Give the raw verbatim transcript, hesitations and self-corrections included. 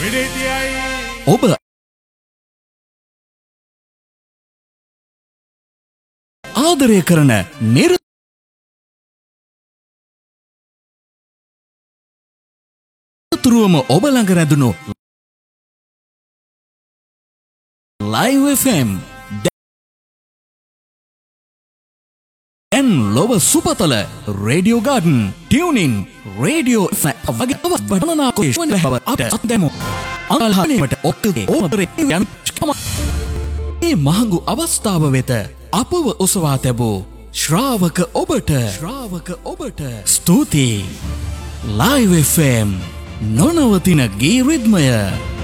ඔබ ආදරය කරන නිරතුරුවම ඔබ ළඟ රැඳුණු Live F M දැන් ලොව සුපතල Radio Garden Tune in Radio වගේ අවස් වඩනාකෝෂණ ලැබව අපට අත්දැමු අල්හලීමට ඔක්කගේ ඕබරේ යන මේ මහඟු අවස්ථාව වෙත අපව ඔසවා තැබූ ශ්‍රාවක ඔබට ශ්‍රාවක ඔබට ස්තුතියි Live F M නොනවතින ගී රිද්මය